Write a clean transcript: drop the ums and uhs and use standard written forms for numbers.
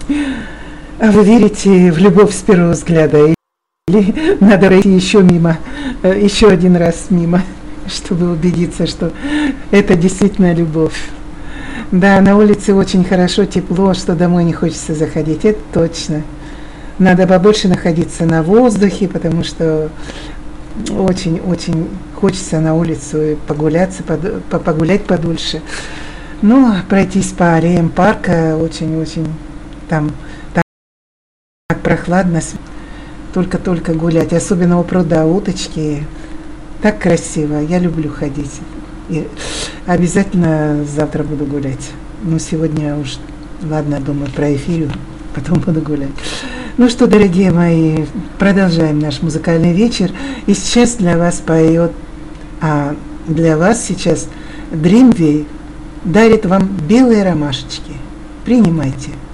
А вы верите в любовь с первого взгляда? Или надо пройти еще мимо, еще один раз мимо, чтобы убедиться, что это действительно любовь? Да, на улице очень хорошо, тепло, что домой не хочется заходить, это точно. Надо побольше находиться на воздухе, потому что очень-очень хочется на улицу погуляться, погулять подольше. Ну, пройтись по аллеям парка очень-очень там так прохладно, только-только гулять, особенно у пруда уточки. Так красиво, я люблю ходить. И обязательно завтра буду гулять. Но сегодня уж, ладно, думаю, про эфир, потом буду гулять. Ну что, дорогие мои, продолжаем наш музыкальный вечер. И сейчас для вас поет, для вас сейчас Dreamway дарит вам белые ромашечки. Принимайте.